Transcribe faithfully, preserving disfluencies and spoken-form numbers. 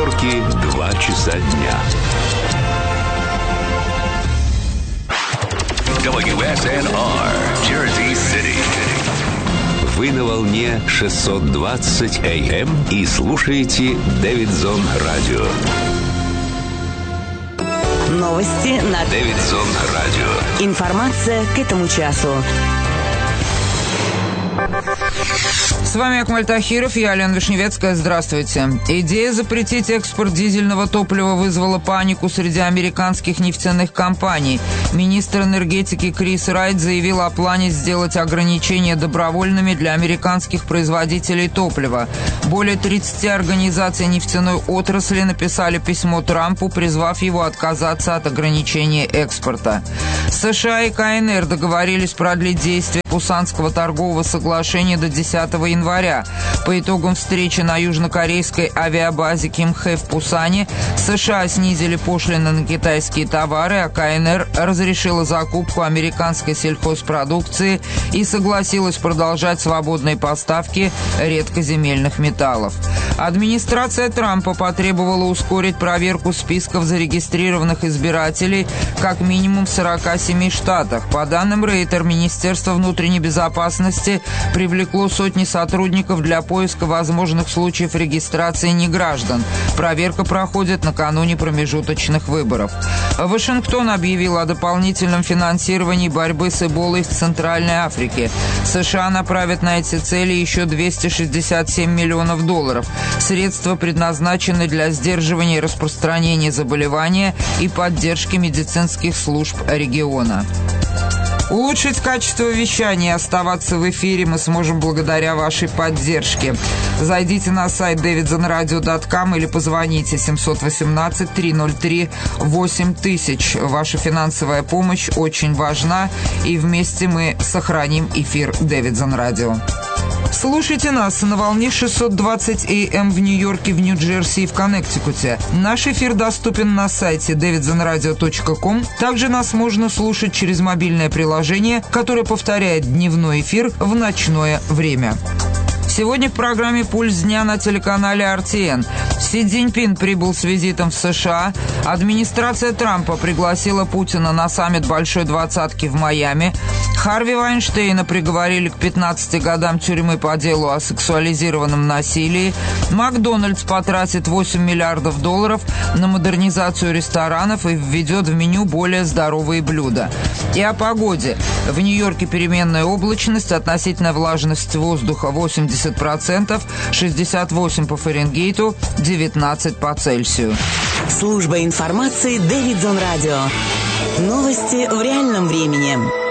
Нью-Йорке два часа дня. дабл ю эс эн ар, Jersey City. Вы на волне шестьсот двадцать эй эм и слушаете Дэвидсон Радио. Новости на Дэвидсон Радио. Информация к этому часу. С вами Акмаль Тахиров, я Алена Вишневецкая. Здравствуйте. Идея запретить экспорт дизельного топлива вызвала панику среди американских нефтяных компаний. Министр энергетики Крис Райт заявил о плане сделать ограничения добровольными для американских производителей топлива. Более тридцати организаций нефтяной отрасли написали письмо Трампу, призвав его отказаться от ограничения экспорта. США и ка эн эр договорились продлить действие Пусанского торгового соглашения до десятого января. По итогам встречи на южнокорейской авиабазе Кимхэ в Пусане США снизили пошлины на китайские товары, а ка эн эр разрешила закупку американской сельхозпродукции и согласилась продолжать свободные поставки редкоземельных металлов. Администрация Трампа потребовала ускорить проверку списков зарегистрированных избирателей как минимум в сорока семи штатах. По данным Рейтер, Министерство внутренней безопасности привлекло сотни сотрудников для поиска возможных случаев регистрации неграждан. Проверка проходит накануне промежуточных выборов. Вашингтон объявил о дополнительном финансировании борьбы с Эболой в Центральной Африке. США направят на эти цели еще двести шестьдесят семь миллионов долларов. Средства предназначены для сдерживания распространения заболевания и поддержки медицинских служб региона. Улучшить качество вещания и оставаться в эфире мы сможем благодаря вашей поддержке. Зайдите на сайт дэвидсон радио точка ком или позвоните семь один восемь три ноль три восемь тысяч. Ваша финансовая помощь очень важна, и вместе мы сохраним эфир Дэвидсон Радио. Слушайте нас на волне шестьсот двадцать эй эм в Нью-Йорке, в Нью-Джерси и в Коннектикуте. Наш эфир доступен на сайте дэвидсон радио точка ком. Также нас можно слушать через мобильное приложение, которое повторяет дневной эфир в ночное время. Сегодня в программе «Пульс дня» на телеканале эр ти эн. Си Цзиньпин прибыл с визитом в США. Администрация Трампа пригласила Путина на саммит Большой Двадцатки в Майами. Харви Вайнштейна приговорили к пятнадцати годам тюрьмы по делу о сексуализированном насилии. Макдональдс потратит восемь миллиардов долларов на модернизацию ресторанов и введет в меню более здоровые блюда. И о погоде. В Нью-Йорке переменная облачность, относительная влажность воздуха восемьдесят процентов, шестьдесят восемь по Фаренгейту, девятнадцать по Цельсию. Служба информации Дэвидсон Радио. Новости в реальном времени.